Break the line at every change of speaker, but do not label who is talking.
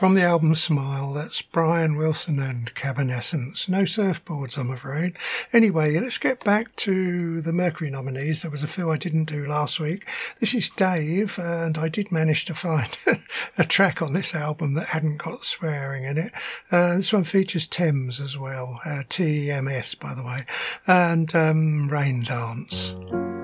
From the album Smile, that's Brian Wilson and Cabernescence. No surfboards, I'm afraid. Anyway, let's get back to the Mercury nominees. There was a few I didn't do last week. This is Dave, and I did manage to find a track on this album that hadn't got swearing in it. This one features Thames as well, Tems, by the way, and Rain Dance.